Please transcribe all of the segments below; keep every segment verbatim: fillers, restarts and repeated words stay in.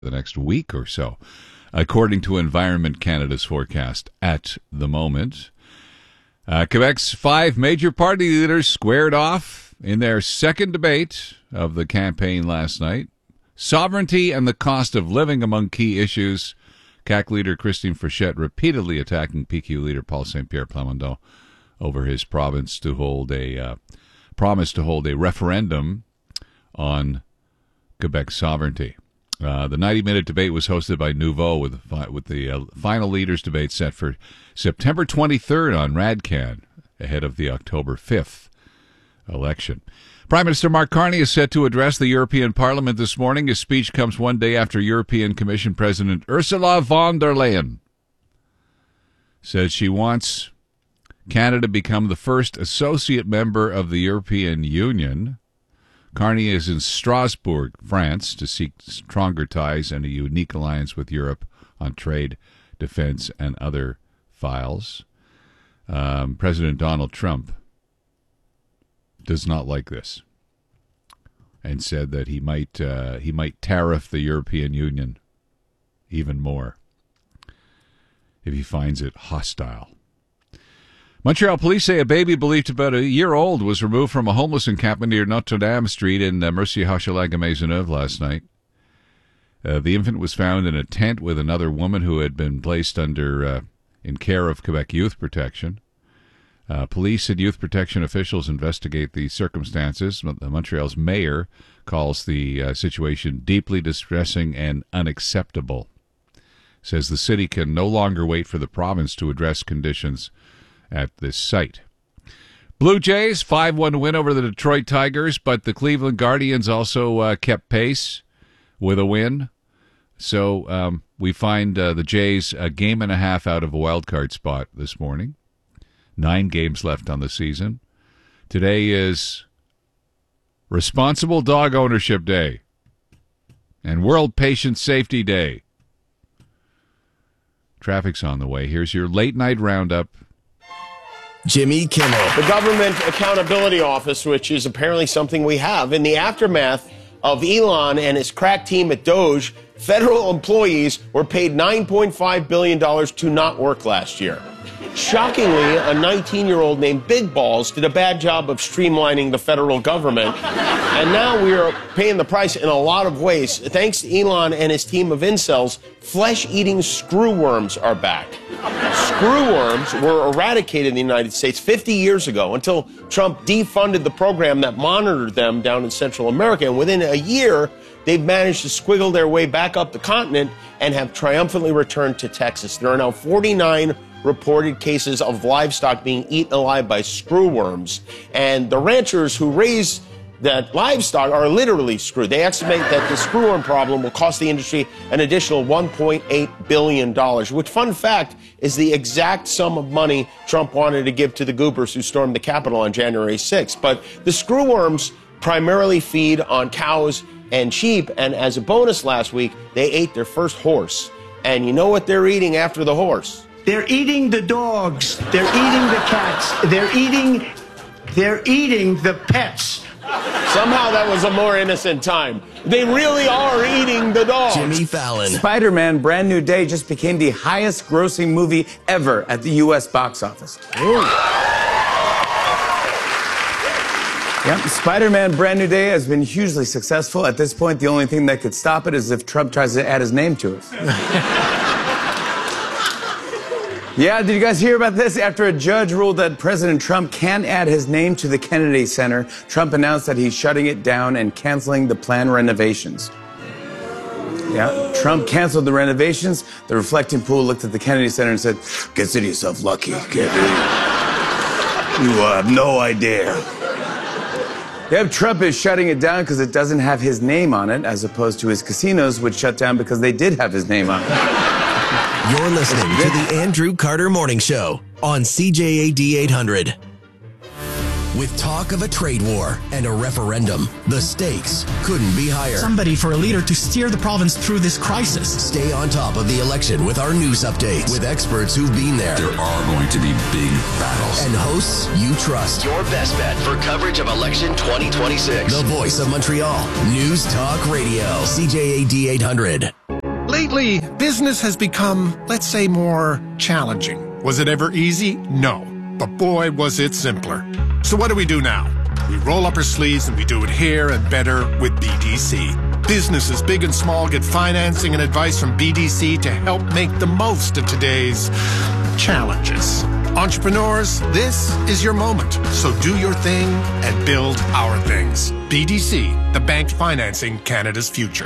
the next week or so, according to Environment Canada's forecast at the moment. Uh, Quebec's five major party leaders squared off in their second debate of the campaign last night. Sovereignty and the cost of living among key issues. C A Q leader Christine Frechette repeatedly attacking P Q leader Paul Saint-Pierre Plamondon over his province to hold a uh, promise to hold a referendum on Quebec sovereignty. Uh, the ninety-minute debate was hosted by Nouveau with, with the uh, final leaders' debate set for September twenty-third on Radcan, ahead of the October fifth election. Prime Minister Mark Carney is set to address the European Parliament this morning. His speech comes one day after European Commission President Ursula von der Leyen says she wants Canada to become the first associate member of the European Union. Carney is in Strasbourg, France, to seek stronger ties and a unique alliance with Europe on trade, defense, and other files. Um, President Donald Trump does not like this and said that he might uh, he might tariff the European Union even more if he finds it hostile. Montreal police say a baby believed about a year old was removed from a homeless encampment near Notre Dame Street in uh, Mercier-Hochelaga-Maisonneuve last night. Uh, the infant was found in a tent with another woman who had been placed under uh, in care of Quebec Youth Protection. Uh, police and youth protection officials investigate the circumstances. Montreal's mayor calls the uh, situation deeply distressing and unacceptable. Says the city can no longer wait for the province to address conditions at this site. Blue Jays, five one win over the Detroit Tigers, but the Cleveland Guardians also uh, kept pace with a win. So um, we find uh, the Jays a game and a half out of a wild card spot this morning. Nine games left on the season. Today is Responsible Dog Ownership Day and World Patient Safety Day. Traffic's on the way. Here's your late night roundup. Jimmy Kimmel. The Government Accountability Office, which is apparently something we have. In the aftermath of Elon and his crack team at Doge, federal employees were paid nine point five billion dollars to not work last year. Shockingly, a nineteen-year-old named Big Balls did a bad job of streamlining the federal government, and now we are paying the price in a lot of ways. Thanks to Elon and his team of incels, flesh-eating screwworms are back. Screwworms were eradicated in the United States fifty years ago until Trump defunded the program that monitored them down in Central America, and within a year, they've managed to squiggle their way back up the continent and have triumphantly returned to Texas. There are now forty-nine reported cases of livestock being eaten alive by screwworms. And the ranchers who raise that livestock are literally screwed. They estimate that the screwworm problem will cost the industry an additional one point eight billion dollars, which, fun fact, is the exact sum of money Trump wanted to give to the goobers who stormed the Capitol on January sixth. But the screwworms primarily feed on cows and sheep, and as a bonus last week, they ate their first horse. And you know what they're eating after the horse? They're eating the dogs. They're eating the cats. They're eating, they're eating the pets. Somehow that was a more innocent time. They really are eating the dogs. Jimmy Fallon. Spider-Man Brand New Day just became the highest grossing movie ever at the U S box office. Yep, Spider-Man Brand New Day has been hugely successful. At this point, the only thing that could stop it is if Trump tries to add his name to it. Yeah, did you guys hear about this? After a judge ruled that President Trump can add his name to the Kennedy Center, Trump announced that he's shutting it down and canceling the planned renovations. Yeah, Trump canceled the renovations. The reflecting pool looked at the Kennedy Center and said, "Consider yourself lucky, kid. You have no idea." Yeah, Trump is shutting it down because it doesn't have his name on it, as opposed to his casinos, which shut down because they did have his name on it. You're listening to the Andrew Carter Morning Show on C J A D eight hundred. With talk of a trade war and a referendum, the stakes couldn't be higher. Somebody for a leader to steer the province through this crisis. Stay on top of the election with our news updates with experts who've been there. There are going to be big battles. And hosts you trust. Your best bet for coverage of election twenty twenty-six. The voice of Montreal. News Talk Radio. C J A D eight hundred. Lately, business has become, let's say, more challenging. Was it ever easy? No. But boy, was it simpler. So what do we do now? We roll up our sleeves and we do it here and better with B D C. Businesses big and small get financing and advice from B D C to help make the most of today's challenges. Entrepreneurs, this is your moment. So do your thing and build our things. B D C, the bank financing Canada's future.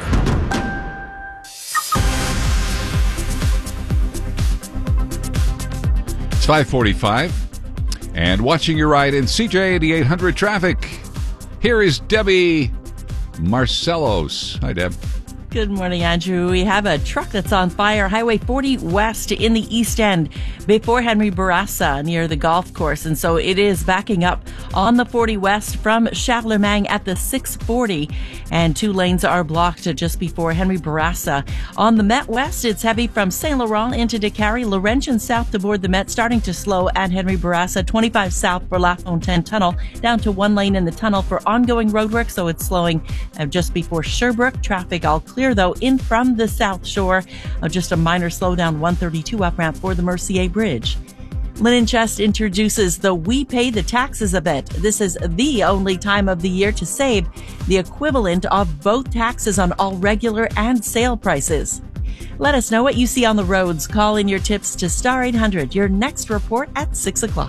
It's five forty-five, and watching your ride in C J eighty-eight hundred traffic. Here is Debbie Marcellos. Hi, Deb. Good morning, Andrew. We have a truck that's on fire, Highway forty West in the East End, before Henry Bourassa near the golf course. And so it is backing up on the forty West from Charlemagne at the six forty. And two lanes are blocked just before Henry Bourassa. On the Met West, it's heavy from Saint Laurent into Décarie, Laurentian south to board the Met, starting to slow at Henry Bourassa, twenty-five south for La Fontaine Tunnel, down to one lane in the tunnel for ongoing roadwork. So it's slowing uh, just before Sherbrooke. Traffic all clear, though, in from the South Shore. Uh, just a minor slowdown, one thirty-two up ramp for the Mercier Bridge. Linen Chest introduces the We Pay the Taxes event. This is the only time of the year to save the equivalent of both taxes on all regular and sale prices. Let us know what you see on the roads. Call in your tips to Star eight hundred. Your next report at six o'clock.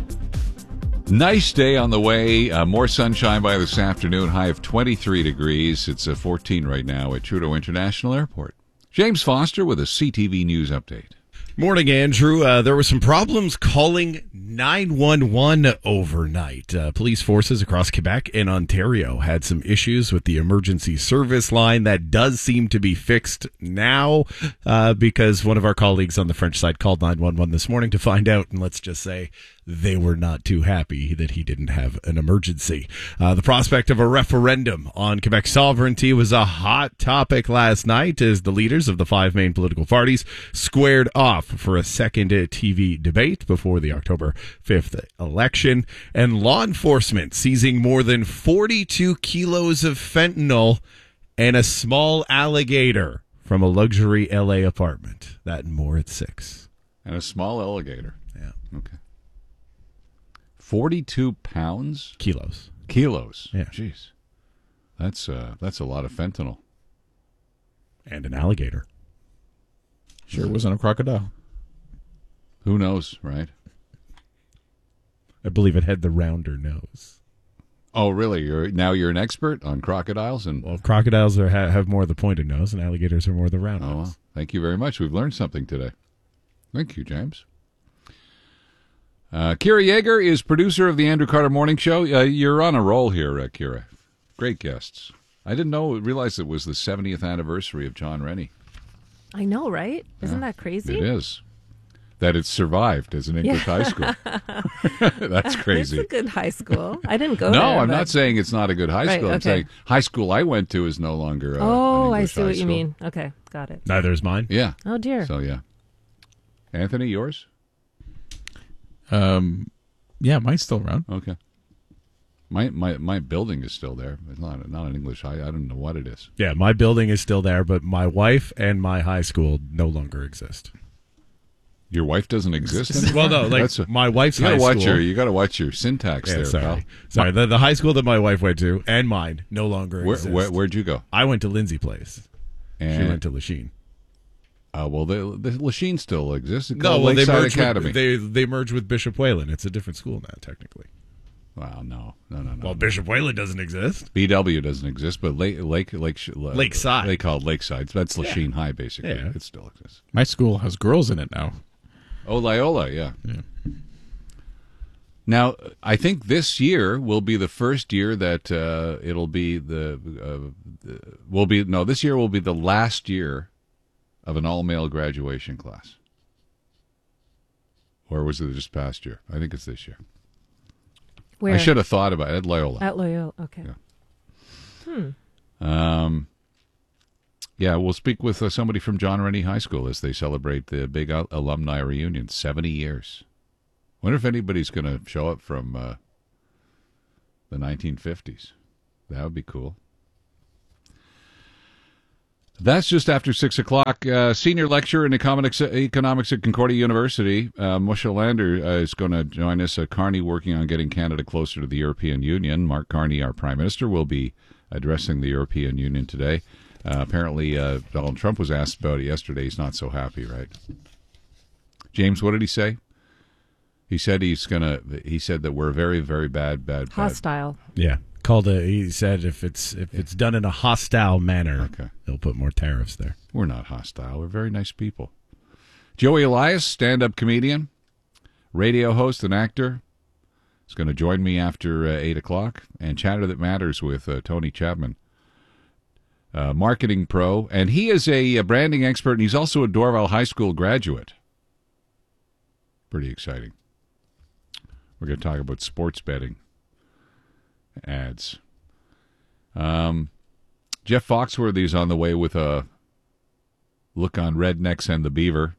Nice day on the way. Uh, more sunshine by this afternoon. High of twenty-three degrees. It's a fourteen right now at Trudeau International Airport. James Foster with a C T V News update. Morning, Andrew. Uh, there were some problems calling nine one one overnight. Uh, police forces across Quebec and Ontario had some issues with the emergency service line. That does seem to be fixed now uh, because one of our colleagues on the French side called nine one one this morning to find out, and let's just say they were not too happy that he didn't have an emergency. Uh, the prospect of a referendum on Quebec sovereignty was a hot topic last night as the leaders of the five main political parties squared off for a second T V debate before the October fifth election. And law enforcement seizing more than forty-two kilos of fentanyl and a small alligator from a luxury L A apartment. That and more at six. And a small alligator. Yeah. Okay. forty-two pounds? Kilos. Kilos. Yeah. Jeez. That's, uh, that's a lot of fentanyl. And an alligator. Sure wasn't a crocodile. Who knows, right? I believe it had the rounder nose. Oh, really? You're now you're an expert on crocodiles, and well, crocodiles are, ha- have more of the pointed nose, and alligators are more of the round oh, nose. Well, thank you very much. We've learned something today. Thank you, James. Uh, Kira Yeager is producer of the Andrew Carter Morning Show. Uh, you're on a roll here, uh, Kira. Great guests. I didn't know, realize it was the seventieth anniversary of John Rennie. I know, right? Isn't yeah, that crazy? It is. That it survived as an English yeah. high school. That's crazy. It's a good high school. I didn't go no, there. No, I'm but... not saying it's not a good high right, school. I'm okay. saying high school I went to is no longer uh, Oh, an I English see high what you school. mean. Okay, got it. Neither is mine. Yeah. Oh, dear. So, yeah. Anthony, yours? Um, yeah, mine's still around. Okay. My my my building is still there. It's not not an English high. I don't know what it is. Yeah, my building is still there, but my wife and my high school no longer exist. Your wife doesn't exist anymore? Well, no, like That's a, my wife's you gotta high watch school. Your, you got to watch your syntax yeah, there, sorry. pal. Sorry, the, the high school that my wife went to and mine no longer Where, exist. where, where'd you go? I went to Lindsay Place. And, she went to Lachine. Uh, well, the, the Lachine still exists. It's No, called well, they Lakeside merged Academy. with, they they merged with Bishop Whalen. It's a different school now, technically. Wow, no, no, no, no. Well, Bishop Whalen doesn't exist. B W doesn't exist, but Lake Lake Lake uh, Lakeside. They call it Lakeside. That's Lachine yeah. High, basically. Yeah. It still exists. My school has girls in it now. Oh, Loyola, yeah. yeah. Now, I think this year will be the first year that uh, it'll be the, uh, the will be no. This year will be the last year of an all-male graduation class. Or was it just past year? I think it's this year. Where? I should have thought about it at Loyola. At Loyola, okay. Yeah. Hmm. Um. Yeah, we'll speak with uh, somebody from John Rennie High School as they celebrate the big al- alumni reunion, seventy years. Wonder if anybody's going to show up from uh, the nineteen fifties. That would be cool. That's just after six o'clock. Uh, senior lecturer in economics, economics at Concordia University, uh, Moshe Lander, uh, is going to join us. Uh, Carney working on getting Canada closer to the European Union. Mark Carney, our Prime Minister, will be addressing the European Union today. Uh, apparently, uh, Donald Trump was asked about it yesterday. He's not so happy, right? James, what did he say? He said he's gonna. He said that we're very, very bad, bad, bad. Hostile. Yeah. Called a, he said if it's if it's done in a hostile manner, okay, they'll put more tariffs there. We're not hostile. We're very nice people. Joey Elias, stand-up comedian, radio host and actor, is going to join me after uh, eight o'clock. And Chatter That Matters with uh, Tony Chapman, uh, marketing pro. And he is a, a branding expert, and he's also a Dorval High School graduate. Pretty exciting. We're going to talk about sports betting ads. Um, Jeff Foxworthy is on the way with a look on Rednecks and the Beaver.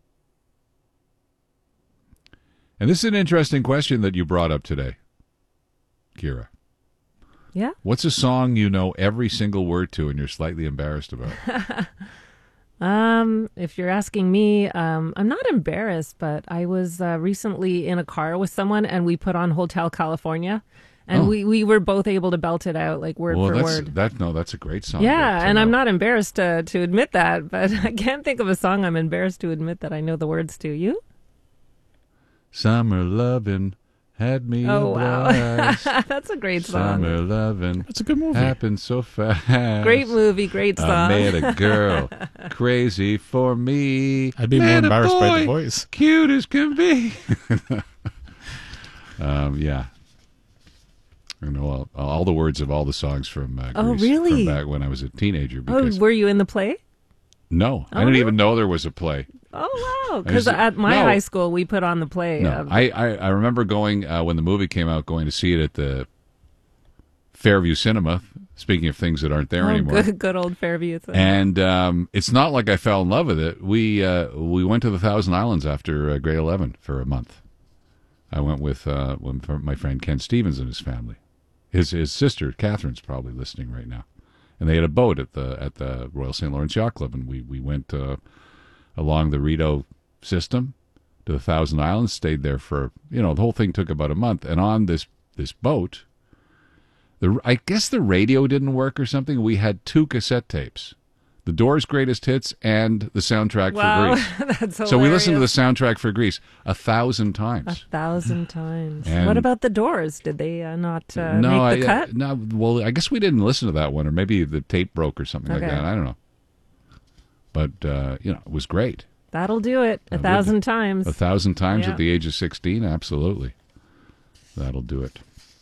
And this is an interesting question that you brought up today, Kira. Yeah? What's a song you know every single word to and you're slightly embarrassed about? Um, if you're asking me, um, I'm not embarrassed, but I was uh, recently in a car with someone and we put on Hotel California. And Oh. we, we were both able to belt it out, like word well, for that's, word. That, no, that's a great song. Yeah, to and know. I'm not embarrassed to, to admit that, but I can't think of a song I'm embarrassed to admit that I know the words to. You? Summer Lovin' had me Oh, wow. obliged. That's a great song. Summer Lovin' That's a good movie. happened so fast. Great movie, great song. I met a girl crazy for me. I'd be more Met a embarrassed by the boy voice. Cute as can be. um, yeah. I know all, all the words of all the songs from uh, Oh, Grease really? from back when I was a teenager. Oh, Because were you in the play? no, Oh, I didn't no? even know there was a play. Oh, wow. I Because was- at my no. high school, we put on the play. No, of- I, I, I remember going, uh, when the movie came out, going to see it at the Fairview Cinema, speaking of things that aren't there oh, anymore. Good, good old Fairview. Thing. And um, it's not like I fell in love with it. We uh, we went to the Thousand Islands after uh, grade eleven for a month. I went with uh, with my friend Ken Stevens and his family. His his sister Catherine's probably listening right now, and they had a boat at the at the Royal Saint Lawrence Yacht Club, and we we went uh, along the Rideau system to the Thousand Islands. Stayed there for you know the whole thing took about a month, and on this this boat. The, I guess the radio didn't work or something. We had two cassette tapes, The Doors' Greatest Hits and the soundtrack wow, for Grease. that's So we listened to the hilarious. soundtrack for Grease a thousand times. A thousand times. And- What about the Doors? Did they uh, not uh, no, make the I, cut? no. Well, I guess we didn't listen to that one, or maybe the tape broke or something like Okay. that. I don't know. But uh, you know, it was great. That'll do it. A Uh, thousand with- times. A thousand times Yeah. at the age of sixteen, absolutely. That'll do it.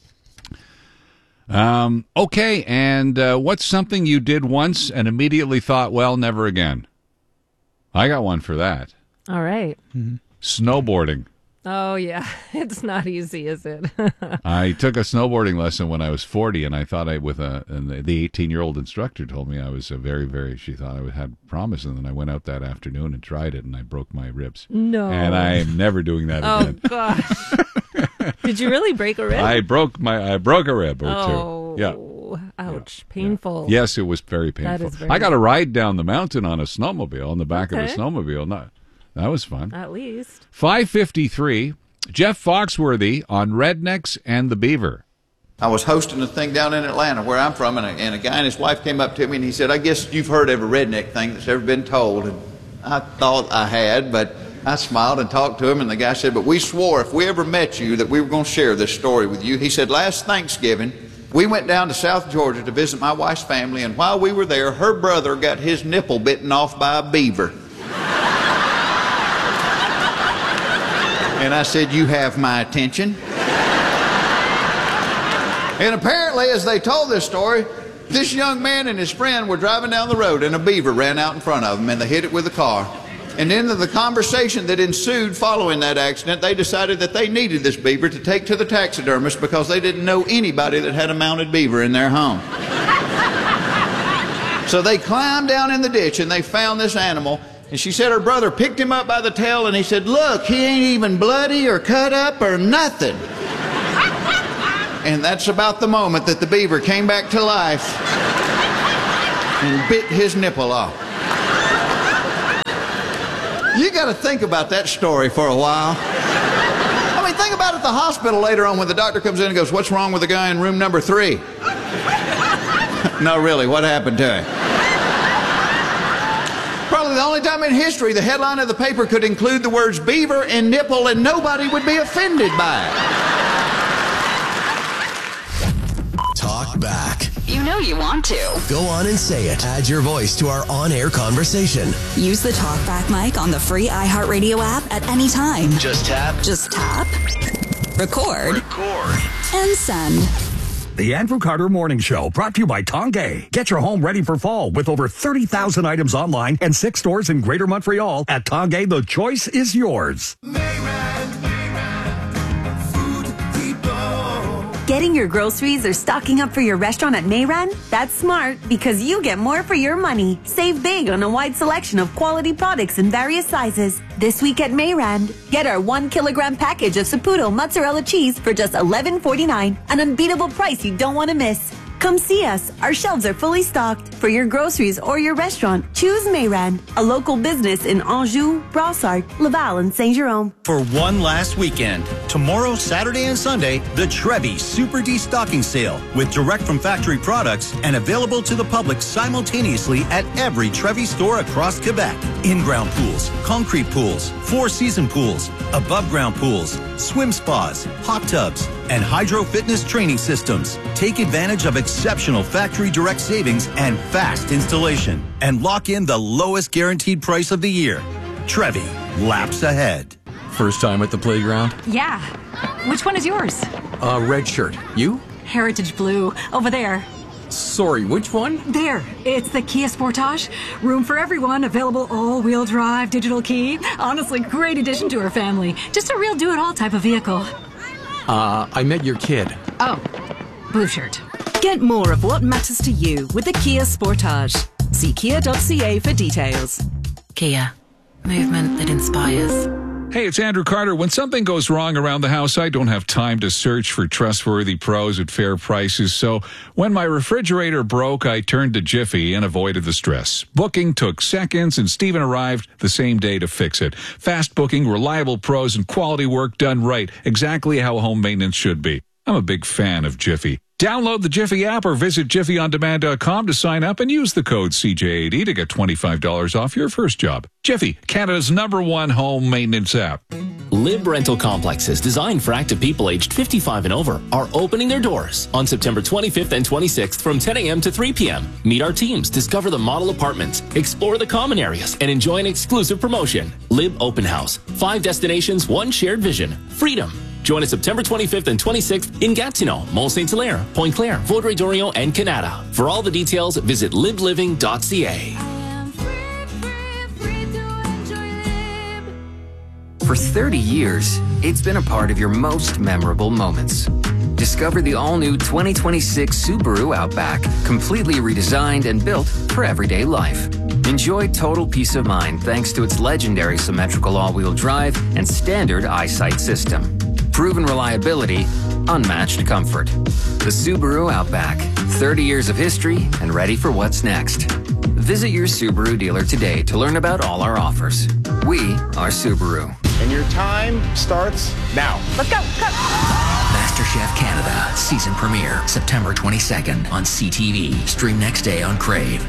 Um, okay, and uh, what's something you did once and immediately thought, well, never again? I got one for that. All right. Snowboarding. Oh, yeah. It's not easy, is it? I took a snowboarding lesson when I was forty, and I thought I, with a, and the eighteen-year-old instructor told me I was a very, very, she thought I had promise, and then I went out that afternoon and tried it, and I broke my ribs. No. And I am never doing that Oh, again. gosh. Did you really break a rib? I broke my, I broke a rib or oh, two. Yeah. ouch. Painful. Yes, it was very That painful. is very I got to ride down the mountain on a snowmobile, on the back of Okay. a snowmobile. Not, that was fun. At least. five fifty-three, Jeff Foxworthy on Rednecks and the Beaver. I was hosting a thing down in Atlanta where I'm from, and a, and a guy and his wife came up to me and he said, I guess you've heard every redneck thing that's ever been told. And I thought I had, but I smiled and talked to him, and the guy said, but we swore if we ever met you that we were going to share this story with you. He said, last Thanksgiving, we went down to South Georgia to visit my wife's family, and while we were there, her brother got his nipple bitten off by a beaver. And I said, you have my attention. And apparently, as they told this story, this young man and his friend were driving down the road, and a beaver ran out in front of them, and they hit it with a car. And in the conversation that ensued following that accident, they decided that they needed this beaver to take to the taxidermist because they didn't know anybody that had a mounted beaver in their home. So they climbed down in the ditch and they found this animal. And she said her brother picked him up by the tail and he said, look, he ain't even bloody or cut up or nothing. And that's about the moment that the beaver came back to life and bit his nipple off. You got to think about that story for a while. I mean, think about it at the hospital later on when the doctor comes in and goes, "What's wrong with the guy in room number three?" No, really, what happened to him? Probably the only time in history the headline of the paper could include the words beaver and nipple and nobody would be offended by it. Talk back. You know you want to. Go on and say it. Add your voice to our on-air conversation. Use the TalkBack mic on the free iHeartRadio app at any time. Just tap. Just tap. Record. Record. And send. The Andrew Carter Morning Show, brought to you by Tongay. Get your home ready for fall with over thirty thousand items online and six stores in Greater Montreal. At Tongay, the choice is yours. Getting your groceries or stocking up for your restaurant at Mayran? That's smart because you get more for your money. Save big on a wide selection of quality products in various sizes. This week at Mayran, get our one kilogram package of Saputo mozzarella cheese for just eleven forty-nine, an unbeatable price you don't want to miss. Come see us. Our shelves are fully stocked. For your groceries or your restaurant, choose Mayran, a local business in Anjou, Brossard, Laval, and Saint-Jérôme. For one last weekend, tomorrow, Saturday, and Sunday, the Trevi Super Destocking Sale with direct from factory products and available to the public simultaneously at every Trevi store across Quebec. In-ground pools, concrete pools, four-season pools, above-ground pools, swim spas, hot tubs, and hydro fitness training systems. Take advantage of exceptional factory direct savings and fast installation and lock in the lowest guaranteed price of the year. Trevi, laps ahead. First time at the playground? Yeah. Which one is yours? Uh, red shirt. You? Heritage Blue. Over there. Sorry, which one? There. It's the Kia Sportage. Room for everyone. Available all-wheel drive, digital key. Honestly, great addition to our family. Just a real do-it-all type of vehicle. Uh, I met your kid. Oh, blue shirt. Get more of what matters to you with the Kia Sportage. See kia dot c a for details. Kia. Movement that inspires. Hey, it's Andrew Carter. When something goes wrong around the house, I don't have time to search for trustworthy pros at fair prices. So when my refrigerator broke, I turned to Jiffy and avoided the stress. Booking took seconds, and Steven arrived the same day to fix it. Fast booking, reliable pros, and quality work done right. Exactly how home maintenance should be. I'm a big fan of Jiffy. Download the Jiffy app or visit jiffy on demand dot com to sign up and use the code C J A D to get twenty-five dollars off your first job. Jiffy, Canada's number one home maintenance app. Lib Rental Complexes, designed for active people aged fifty-five and over, are opening their doors on September twenty-fifth and twenty-sixth from ten a.m. to three p.m. Meet our teams, discover the model apartments, explore the common areas, and enjoy an exclusive promotion. Lib Open House. Five destinations, one shared vision. Freedom. Join us September twenty-fifth and twenty-sixth in Gatineau, Mont-Saint-Hilaire, Pointe-Claire, Vaudreuil-Dorion, and Canada. For all the details, visit lib living dot c a. For thirty years, it's been a part of your most memorable moments. Discover the all-new twenty twenty-six Subaru Outback, completely redesigned and built for everyday life. Enjoy total peace of mind thanks to its legendary symmetrical all-wheel drive and standard eyesight system. Proven reliability, unmatched comfort. The Subaru Outback, thirty years of history and ready for what's next. Visit your Subaru dealer today to learn about all our offers. We are Subaru. And your time starts now. Let's go, go! MasterChef Canada, season premiere, September twenty-second on C T V. Stream next day on Crave.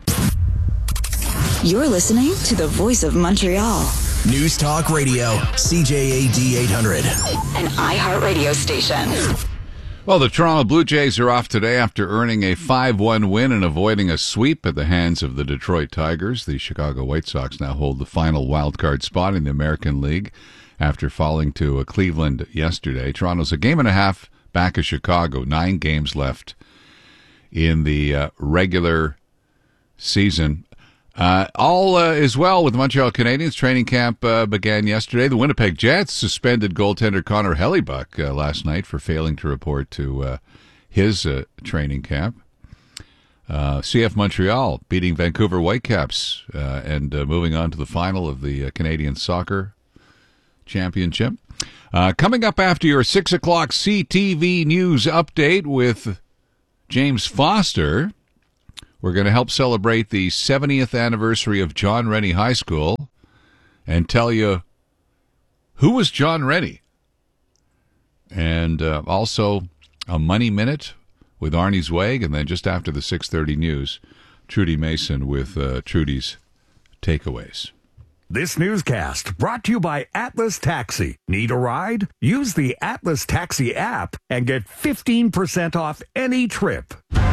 You're listening to the voice of Montreal. News Talk Radio, C J A D eight hundred. An iHeartRadio station. Well, the Toronto Blue Jays are off today after earning a five one win and avoiding a sweep at the hands of the Detroit Tigers. The Chicago White Sox now hold the final wildcard spot in the American League after falling to Cleveland yesterday. Toronto's a game and a half back of Chicago, nine games left in the uh, regular season. Uh, all uh, is well with the Montreal Canadiens. Training camp uh, began yesterday. The Winnipeg Jets suspended goaltender Connor Hellebuck uh, last night for failing to report to uh, his uh, training camp. Uh, C F Montreal beating Vancouver Whitecaps uh, and uh, moving on to the final of the uh, Canadian Soccer Championship. Uh, coming up after your six o'clock C T V News update with James Foster, we're going to help celebrate the seventieth anniversary of John Rennie High School and tell you who was John Rennie. And uh, also a Money Minute with Arnie Zweig, and then just after the six thirty news, Trudy Mason with uh, Trudy's Takeaways. This newscast brought to you by Atlas Taxi. Need a ride? Use the Atlas Taxi app and get fifteen percent off any trip.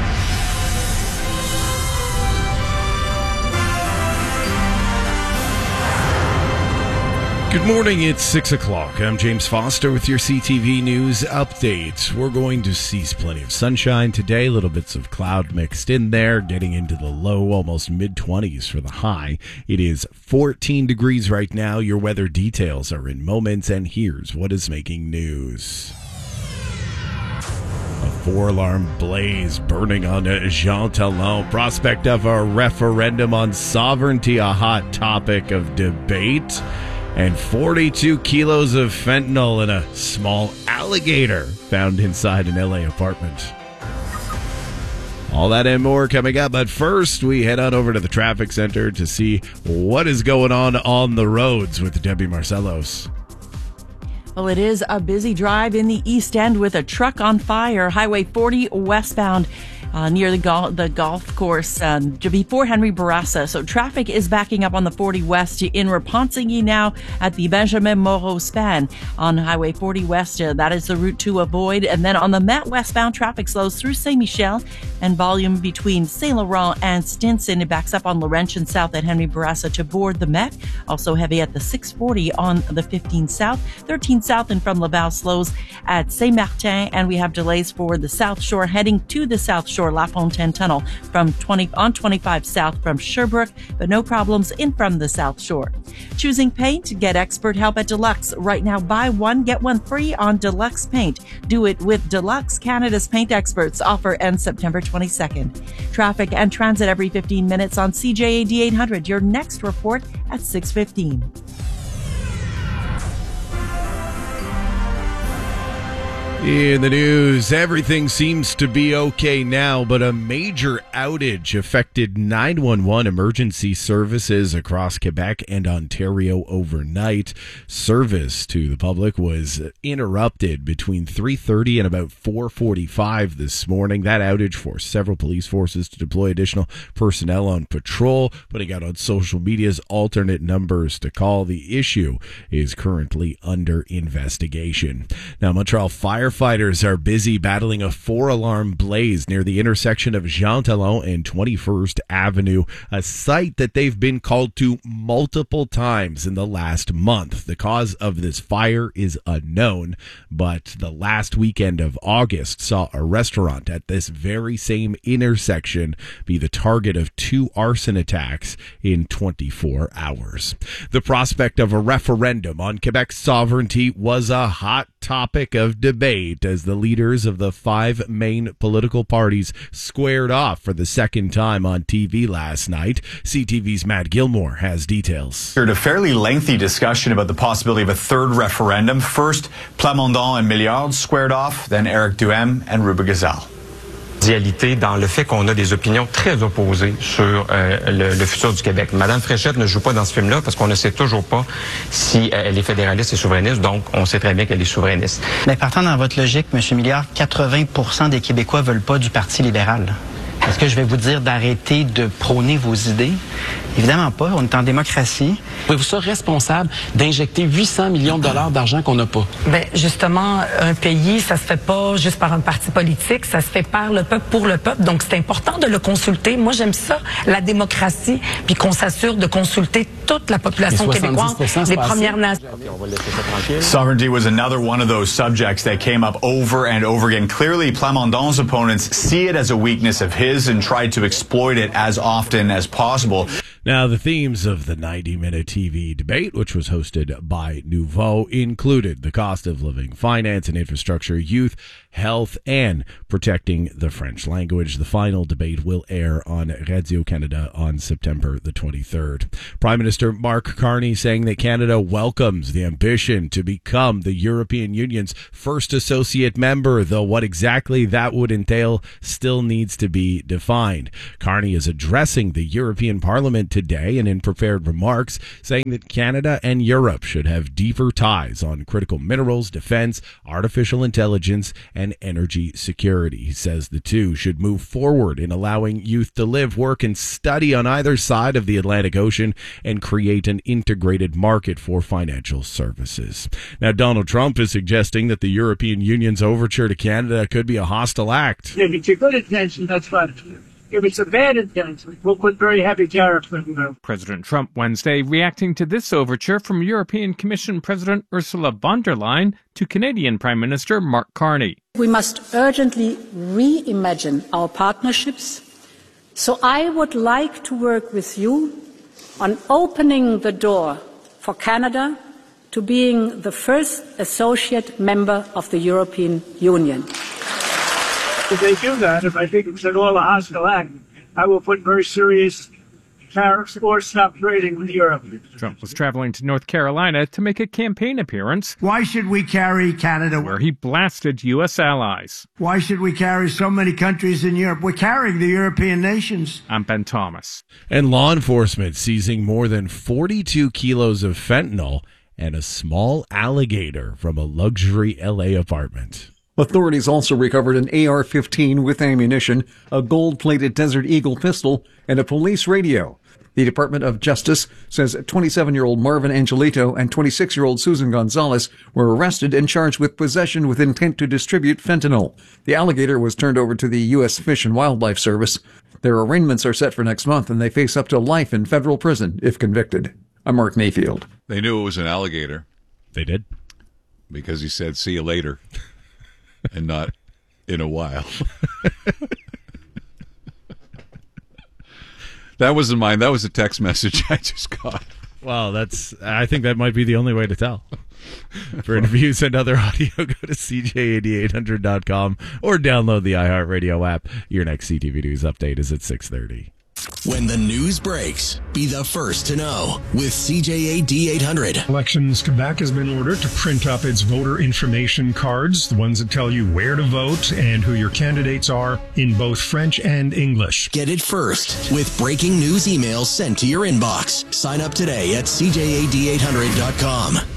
Good morning, it's six o'clock. I'm James Foster with your C T V News update. We're going to see plenty of sunshine today, little bits of cloud mixed in there, getting into the low, almost mid-twenties for the high. It is fourteen degrees right now. Your weather details are in moments, and here's what is making news. A four-alarm blaze burning on Jean Talon. Prospect of a referendum on sovereignty, a hot topic of debate. And forty-two kilos of fentanyl in a small alligator found inside an L A apartment. All that and more coming up. But first, we head on over to the traffic center to see what is going on on the roads with Debbie Marcellos. Well, it is a busy drive in the East End with a truck on fire. Highway forty westbound uh, near the, gol- the golf course uh, before Henry Bourassa. So traffic is backing up on the forty West in Repentigny now at the Benjamin Moreau span on Highway forty West. Uh, that is the route to avoid. And then on the Met westbound, traffic slows through Saint-Michel and volume between Saint-Laurent and Stinson. It backs up on Laurentian South at Henry Bourassa to board the Met. Also heavy at the six forty on the fifteen South. thirteen South and from Laval slows at Saint-Martin. And we have delays for the South Shore heading to the South Shore La Fontaine Tunnel from twenty on twenty-five South from Sherbrooke, but no problems in from the South Shore. Choosing paint? Get expert help at Deluxe. Right now, buy one, get one free on Deluxe Paint. Do it with Deluxe, Canada's paint experts. Offer ends September twenty-second. Traffic and transit every fifteen minutes on C J A D eight hundred. Your next report at six fifteen. In the news, everything seems to be okay now, but a major outage affected nine one one emergency services across Quebec and Ontario overnight. Service to the public was interrupted between three thirty and about four forty-five this morning. That outage forced several police forces to deploy additional personnel on patrol, putting out on social media's alternate numbers to call. The issue is currently under investigation. Now, Montreal Fire Firefighters are busy battling a four-alarm blaze near the intersection of Jean Talon and twenty-first Avenue, a site that they've been called to multiple times in the last month. The cause of this fire is unknown, but the last weekend of August saw a restaurant at this very same intersection be the target of two arson attacks in twenty-four hours. The prospect of a referendum on Quebec's sovereignty was a hot topic of debate as the leaders of the five main political parties squared off for the second time on T V last night. C T V's Matt Gilmore has details. A fairly lengthy discussion about the possibility of a third referendum. First, Plamondon and Milliard squared off, then Eric Duhem and Ruba Gazal. Réalité dans le fait qu'on a des opinions très opposées sur euh, le, le futur du Québec. Madame Fréchette ne joue pas dans ce film-là parce qu'on ne sait toujours pas si euh, elle est fédéraliste et souverainiste, donc on sait très bien qu'elle est souverainiste. Mais partant dans votre logique, M. Milliard, quatre-vingts pour cent des Québécois veulent pas du Parti libéral. Est-ce que je vais vous dire d'arrêter de prôner vos idées? Évidemment pas, on est en démocratie. Pouvez-vous être responsable d'injecter huit cents millions de dollars d'argent qu'on n'a pas? Ben justement, un pays, ça se fait pas juste par un parti politique, ça se fait par le peuple, pour le peuple. Donc c'est important de le consulter. Moi, j'aime ça, la démocratie, puis qu'on s'assure de consulter toute la population québécoise, les Premières Nations. Sovereignty was another one of those subjects that came up over and over again. Clearly, Plamondon's opponents see it as a weakness of his and tried to exploit it as often as possible. Now, the themes of the ninety-minute T V debate, which was hosted by Nouveau, included the cost of living, finance and infrastructure, youth, health, and protecting the French language. The final debate will air on Radio-Canada on September the twenty-third. Prime Minister Mark Carney saying that Canada welcomes the ambition to become the European Union's first associate member, though what exactly that would entail still needs to be defined. Carney is addressing the European Parliament today and in prepared remarks, saying that Canada and Europe should have deeper ties on critical minerals, defense, artificial intelligence, and energy security. He says the two should move forward in allowing youth to live, work, and study on either side of the Atlantic Ocean and create an integrated market for financial services. Now, Donald Trump is suggesting that the European Union's overture to Canada could be a hostile act. If it's a good intention, that's fine. If it's a bad intention, we'll put very heavy tariffs on them. President Trump Wednesday reacting to this overture from European Commission President Ursula von der Leyen to Canadian Prime Minister Mark Carney. We must urgently reimagine our partnerships. So I would like to work with you on opening the door for Canada to being the first associate member of the European Union. If they do that, if I think it's at all a hostile act, I will put very serious tariffs or stop trading with Europe. Trump was traveling to North Carolina to make a campaign appearance. Why should we carry Canada? Where he blasted U S allies. Why should we carry so many countries in Europe? We're carrying the European nations. I'm Ben Thomas. And law enforcement seizing more than forty-two kilos of fentanyl and a small alligator from a luxury L A apartment. Authorities also recovered an A R fifteen with ammunition, a gold-plated Desert Eagle pistol, and a police radio. The Department of Justice says twenty-seven-year-old Marvin Angelito and twenty-six-year-old Susan Gonzalez were arrested and charged with possession with intent to distribute fentanyl. The alligator was turned over to the U S Fish and Wildlife Service. Their arraignments are set for next month, and they face up to life in federal prison if convicted. I'm Mark Mayfield. They knew it was an alligator. They did? Because he said, see you later. And not in a while. That wasn't mine. That was a text message I just got. Well, that's. I think that might be the only way to tell. For interviews and other audio, go to C J A D eight hundred dot com or download the iHeartRadio app. Your next C T V News update is at six thirty. When the news breaks, be the first to know with C J A D eight hundred. Elections Quebec has been ordered to print up its voter information cards, the ones that tell you where to vote and who your candidates are, in both French and English. Get it first with breaking news emails sent to your inbox. Sign up today at C J A D eight hundred dot com.